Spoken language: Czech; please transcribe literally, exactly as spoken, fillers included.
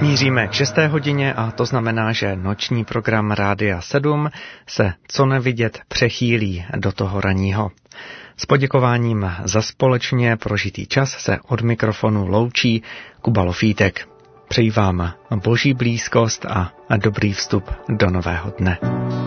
Míříme k šesté hodině a to znamená, že noční program Rádia sedm se co nevidět přechýlí do toho ranního. S poděkováním za společně prožitý čas se od mikrofonu loučí Kuba Lofítek. Přeji vám boží blízkost a dobrý vstup do nového dne.